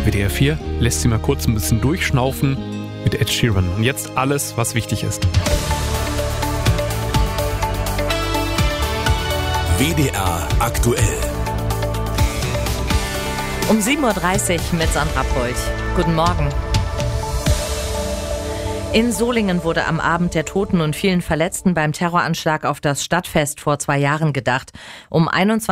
WDR 4 lässt Sie mal kurz ein bisschen durchschnaufen mit Ed Sheeran. Und jetzt alles, was wichtig ist. WDR aktuell. Um 7.30 Uhr mit Sandra Polt. Guten Morgen. In Solingen wurde am Abend der Toten und vielen Verletzten beim Terroranschlag auf das Stadtfest vor 2 Jahren gedacht. Um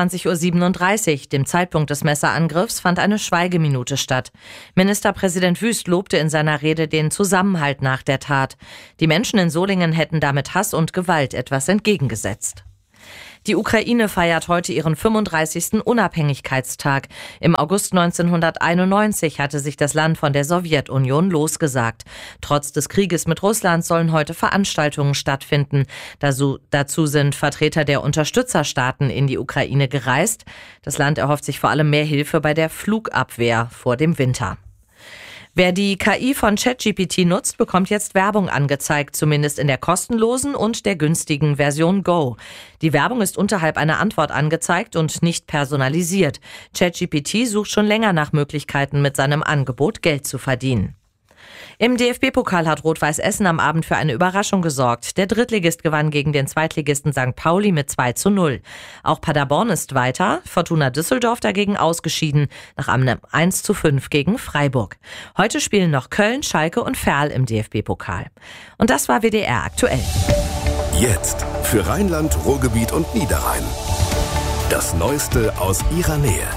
21.37 Uhr, dem Zeitpunkt des Messerangriffs, fand eine Schweigeminute statt. Ministerpräsident Wüst lobte in seiner Rede den Zusammenhalt nach der Tat. Die Menschen in Solingen hätten damit Hass und Gewalt etwas entgegengesetzt. Die Ukraine feiert heute ihren 35. Unabhängigkeitstag. Im August 1991 hatte sich das Land von der Sowjetunion losgesagt. Trotz des Krieges mit Russland sollen heute Veranstaltungen stattfinden. Dazu sind Vertreter der Unterstützerstaaten in die Ukraine gereist. Das Land erhofft sich vor allem mehr Hilfe bei der Flugabwehr vor dem Winter. Wer die KI von ChatGPT nutzt, bekommt jetzt Werbung angezeigt, zumindest in der kostenlosen und der günstigen Version Go. Die Werbung ist unterhalb einer Antwort angezeigt und nicht personalisiert. ChatGPT sucht schon länger nach Möglichkeiten, mit seinem Angebot Geld zu verdienen. Im DFB-Pokal hat Rot-Weiß Essen am Abend für eine Überraschung gesorgt. Der Drittligist gewann gegen den Zweitligisten St. Pauli mit 2:0. Auch Paderborn ist weiter, Fortuna Düsseldorf dagegen ausgeschieden, nach einem 1:5 gegen Freiburg. Heute spielen noch Köln, Schalke und Ferl im DFB-Pokal. Und das war WDR aktuell. Jetzt für Rheinland, Ruhrgebiet und Niederrhein. Das Neueste aus ihrer Nähe.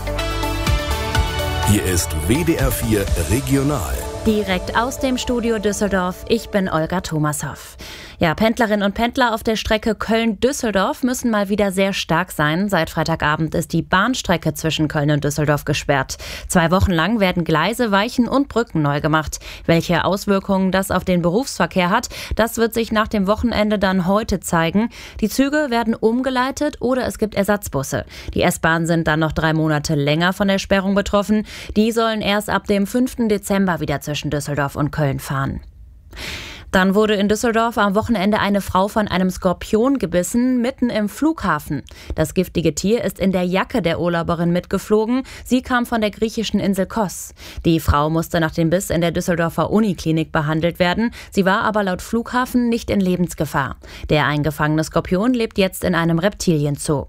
Hier ist WDR 4 Regional. Direkt aus dem Studio Düsseldorf, ich bin Olga Thomashoff. Ja, Pendlerinnen und Pendler auf der Strecke Köln-Düsseldorf müssen mal wieder sehr stark sein. Seit Freitagabend ist die Bahnstrecke zwischen Köln und Düsseldorf gesperrt. 2 Wochen lang werden Gleise, Weichen und Brücken neu gemacht. Welche Auswirkungen das auf den Berufsverkehr hat, das wird sich nach dem Wochenende dann heute zeigen. Die Züge werden umgeleitet oder es gibt Ersatzbusse. Die S-Bahnen sind dann noch 3 Monate länger von der Sperrung betroffen. Die sollen erst ab dem 5. Dezember wieder zwischen Düsseldorf und Köln fahren. Dann wurde in Düsseldorf am Wochenende eine Frau von einem Skorpion gebissen, mitten im Flughafen. Das giftige Tier ist in der Jacke der Urlauberin mitgeflogen. Sie kam von der griechischen Insel Kos. Die Frau musste nach dem Biss in der Düsseldorfer Uniklinik behandelt werden. Sie war aber laut Flughafen nicht in Lebensgefahr. Der eingefangene Skorpion lebt jetzt in einem Reptilienzoo.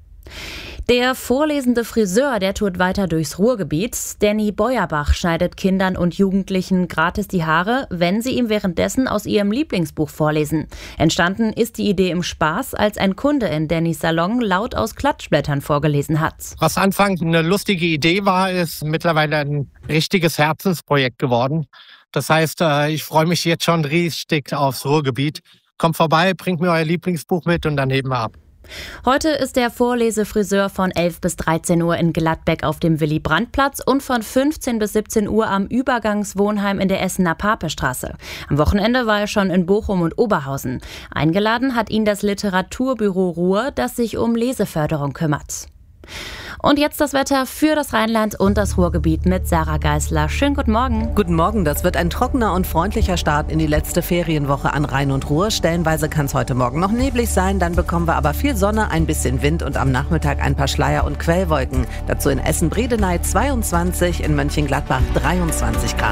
Der vorlesende Friseur, der tourt weiter durchs Ruhrgebiet. Danny Beuerbach schneidet Kindern und Jugendlichen gratis die Haare, wenn sie ihm währenddessen aus ihrem Lieblingsbuch vorlesen. Entstanden ist die Idee im Spaß, als ein Kunde in Dannys Salon laut aus Klatschblättern vorgelesen hat. Was anfangs eine lustige Idee war, ist mittlerweile ein richtiges Herzensprojekt geworden. Das heißt, ich freue mich jetzt schon richtig aufs Ruhrgebiet. Kommt vorbei, bringt mir euer Lieblingsbuch mit und dann heben wir ab. Heute ist der Vorlesefriseur von 11 bis 13 Uhr in Gladbeck auf dem Willy-Brandt-Platz und von 15 bis 17 Uhr am Übergangswohnheim in der Essener Papestraße. Am Wochenende war er schon in Bochum und Oberhausen. Eingeladen hat ihn das Literaturbüro Ruhr, das sich um Leseförderung kümmert. Und jetzt das Wetter für das Rheinland und das Ruhrgebiet mit Sarah Geisler. Schönen guten Morgen. Guten Morgen, das wird ein trockener und freundlicher Start in die letzte Ferienwoche an Rhein und Ruhr. Stellenweise kann es heute Morgen noch neblig sein, dann bekommen wir aber viel Sonne, ein bisschen Wind und am Nachmittag ein paar Schleier- und Quellwolken. Dazu in Essen-Bredeney 22, in Mönchengladbach 23 Grad.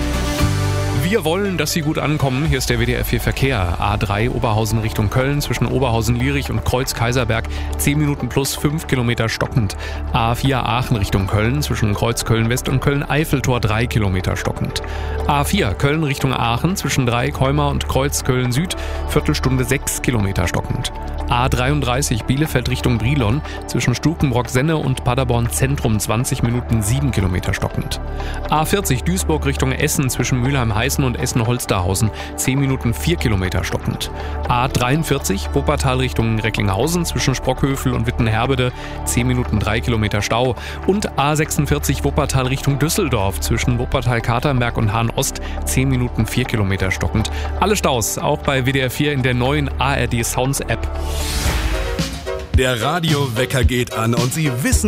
Wir wollen, dass Sie gut ankommen. Hier ist der WDR 4 Verkehr. A3 Oberhausen Richtung Köln zwischen Oberhausen-Lierich und Kreuz-Kaiserberg 10 Minuten plus 5 Kilometer stockend. A4 Aachen Richtung Köln zwischen Kreuz-Köln-West und Köln-Eiffeltor 3 Kilometer stockend. A4 Köln Richtung Aachen zwischen Dreieck-Heumar und Kreuz-Köln-Süd Viertelstunde 6 Kilometer stockend. A33 Bielefeld Richtung Brilon zwischen Stukenbrock-Senne und Paderborn Zentrum 20 Minuten 7 Kilometer stockend. A40 Duisburg Richtung Essen zwischen Mülheim-Heißen und Essen-Holsterhausen 10 Minuten 4 Kilometer stockend. A43 Wuppertal Richtung Recklinghausen zwischen Sprockhövel und Wittenherbede 10 Minuten 3 Kilometer Stau und A46 Wuppertal Richtung Düsseldorf zwischen Wuppertal-Katernberg und Hahn-Ost 10 Minuten 4 Kilometer stockend. Alle Staus auch bei WDR 4 in der neuen ARD Sounds App. Der Radiowecker geht an und Sie wissen